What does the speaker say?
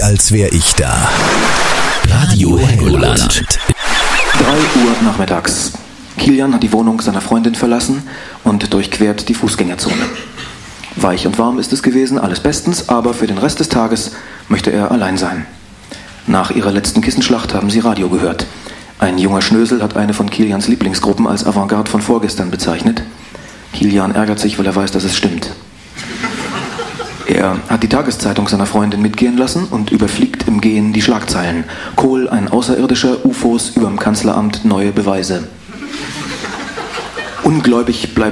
als wär ich da. Radio Helgoland. 3 Uhr nachmittags. Kilian hat die Wohnung seiner Freundin verlassen und durchquert die Fußgängerzone. Weich und warm ist es gewesen, alles bestens, aber für den Rest des Tages möchte er allein sein. Nach ihrer letzten Kissenschlacht haben sie Radio gehört. Ein junger Schnösel hat eine von Kilians Lieblingsgruppen als Avantgarde von vorgestern bezeichnet. Kilian ärgert sich, weil er weiß, dass es stimmt. Er hat die Tageszeitung seiner Freundin mitgehen lassen und überfliegt im Gehen die Schlagzeilen. Kohl, ein Außerirdischer, UFOs überm Kanzleramt, neue Beweise. Ungläubig bleibt